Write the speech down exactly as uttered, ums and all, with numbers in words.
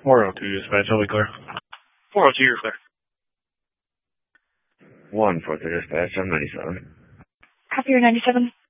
four oh two dispatch, I'll be clear. four oh two, you're clear. one four two dispatch, I'm ninety-seven. Copy your ninety-seven.